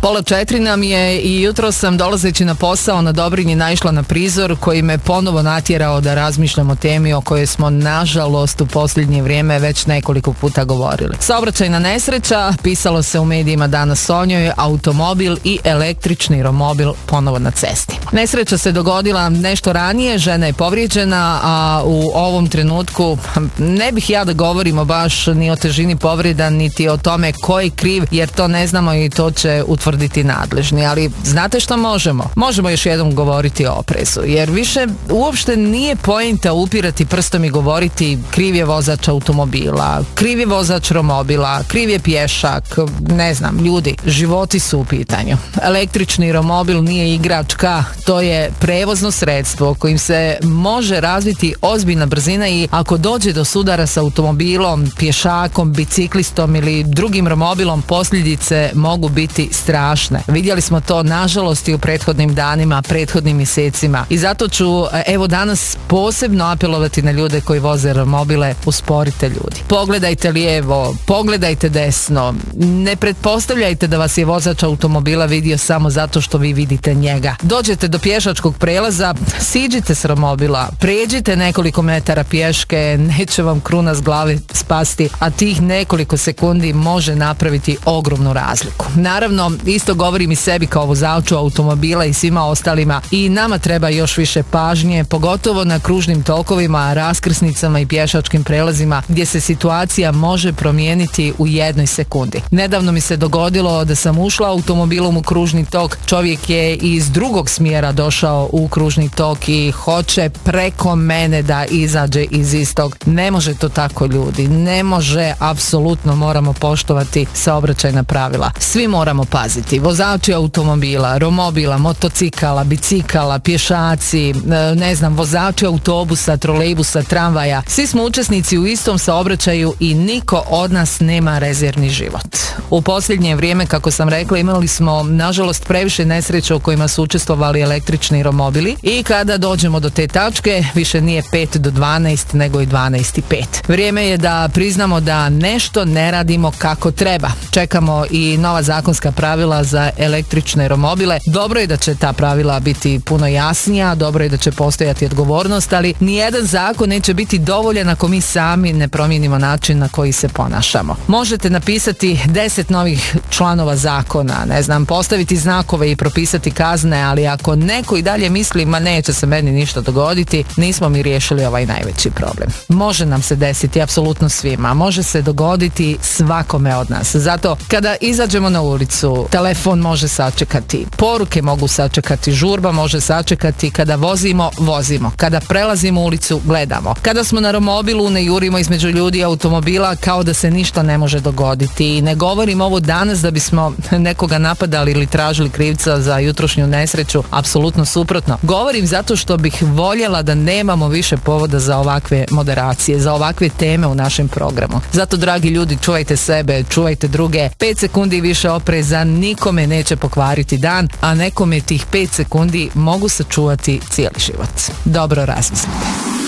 3:30 nam je i jutro sam dolazeći na posao na Dobrinji naišla na prizor koji me ponovo natjerao da razmišljam o temi o kojoj smo nažalost u posljednje vrijeme već nekoliko puta govorili. Saobraćajna nesreća, pisalo se u medijima danas o njoj, automobil i električni romobil ponovo na cesti. Nesreća se dogodila nešto ranije, žena je povrijeđena, a u ovom trenutku ne bih ja da govorimo baš ni o težini povreda, niti o tome ko je kriv, jer to ne znamo i to će utvrditi nadležni. Ali znate što možemo? Možemo još jednom govoriti o oprezu, jer više uopšte nije poenta upirati prstom i govoriti kriv je vozač automobila, kriv je vozač romobila, kriv je pješak, ne znam, ljudi, životi su u pitanju. Električni romobil nije igračka, to je prevozno sredstvo kojim se može razviti ozbiljna brzina i ako dođe do sudara sa automobilom, pješakom, biciklistom ili drugim romobilom, posljedice mogu biti strašne. Vidjeli smo to nažalost i u prethodnim danima, prethodnim mjesecima i zato ću evo danas posebno apelovati na ljude koji voze romobile, usporite ljudi. Pogledajte lijevo, pogledajte desno, ne pretpostavljajte da vas je vozač automobila vidio samo zato što vi vidite njega. Dođete do pješačkog prelaza, siđite s romobila, pređite nekoliko metara pješke, neće vam kruna s glave spasti, a tih nekoliko sekundi može napraviti ogromnu razliku. Naravno, isto govorim i sebi kao vozaču automobila i svima ostalima, i nama treba još više pažnje, pogotovo na kružnim tokovima, raskrsnicama i pješačkim prelazima gdje se situacija može promijeniti u jednoj sekundi. Nedavno mi se dogodilo da sam ušla automobilom u kružni tok, čovjek je iz drugog smjera došao u kružni tok i hoće preko mene da izađe iz istog. Ne može to tako, ljudi, ne može, apsolutno moramo poštovati saobraćajna pravila. Svi moramo paziti, vozači automobila, romobila, motocikala, bicikala, pješaci, ne znam, vozači autobusa, trolejbusa, tramvaja, svi smo učesnici u istom saobraćaju i niko od nas nema rezervni život. U posljednje vrijeme, kako sam rekla, imali smo nažalost previše nesreća u kojima su učestvovali električni romobili i kada dođemo do te tačke više nije 5 do 12 nego i 12:05. Vrijeme je da priznamo da nešto ne radimo kako treba. Čekamo i nova zakonska pravila za električne romobile. Dobro je da će ta pravila biti puno jasnija, dobro je da će postojati odgovornost, ali nijedan zakon neće biti dovoljan ako mi sami ne promijenimo način na koji se ponašamo. Možete napisati 10 novih članova zakona, ne znam, postaviti znakove i propisati kazne, ali ako neko i dalje misli ma neće se meni ništa dogoditi, nismo mi riješili ovaj najveći problem. Može nam se desiti apsolutno svima, može se dogoditi svakome od nas. Zato kada izađemo na ulicu, telefon može sačekati, poruke mogu sačekati, žurba može sačekati, kada vozimo, kada prelazimo ulicu, gledamo. Kada smo na romobilu, ne jurimo između ljudi i automobila kao da se ništa ne može dogoditi. I ne govorim ovo danas da bismo nekoga napadali ili tražili krivca za jutrošnju nesreću, apsolutno suprotno. Govorim zato što bih voljela da nemamo više povoda za ovakve moderacije, za ovakve teme u našem programu. Zato, dragi ljudi, čuvajte sebe, čuvajte druge. 5 sekundi više opreza nikome neće pokvariti dan, a nekome tih 5 sekundi mogu sačuvati cijeli život. Dobro razmislite.